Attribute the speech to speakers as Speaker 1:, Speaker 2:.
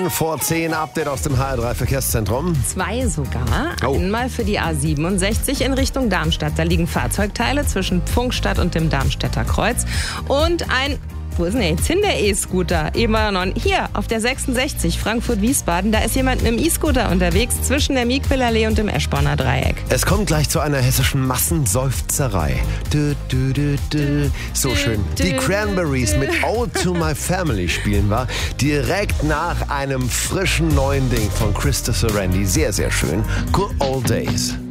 Speaker 1: Vor 10 Update aus dem HR3 Verkehrszentrum.
Speaker 2: 2 sogar.
Speaker 1: Oh.
Speaker 2: Einmal für die A67 in Richtung Darmstadt. Da liegen Fahrzeugteile zwischen Pfungstadt und dem Darmstädter Kreuz. Und wo ist denn jetzt hin, der E-Scooter? Eben war er noch hier auf der 66 Frankfurt-Wiesbaden. Da ist jemand mit dem E-Scooter unterwegs zwischen der Miekpillerallee und dem Eschborner Dreieck.
Speaker 1: Es kommt gleich zu einer hessischen Massenseufzerei. So schön. Die Cranberries mit Ode to My Family spielen wir direkt nach einem frischen neuen Ding von Christopher Randy. Sehr, sehr schön. Good Old Days.